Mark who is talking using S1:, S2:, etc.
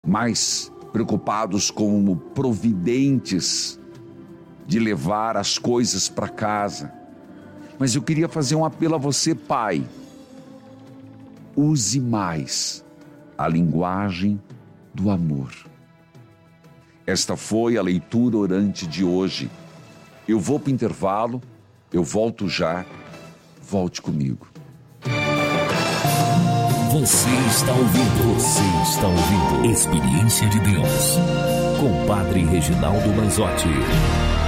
S1: mais preocupados como providentes de levar as coisas para casa. Mas eu queria fazer um apelo a você, pai. Use mais a linguagem do amor. Esta foi a leitura orante de hoje. Eu vou para o intervalo, eu volto já. Volte comigo.
S2: Você está ouvindo Experiência de Deus com Padre Reginaldo Manzotti.